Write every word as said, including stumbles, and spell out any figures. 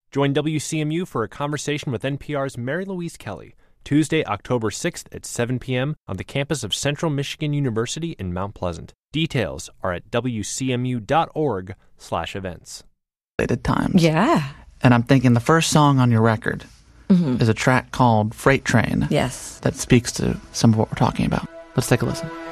Join W C M U for a conversation with N P R's Mary Louise Kelly, Tuesday, October sixth at seven p.m. on the campus of Central Michigan University in Mount Pleasant. Details are at w c m u dot org slash events. Times. Yeah. And I'm thinking the first song on your record mm-hmm. is a track called Freight Train. Yes. That speaks to some of what we're talking about. Let's take a listen.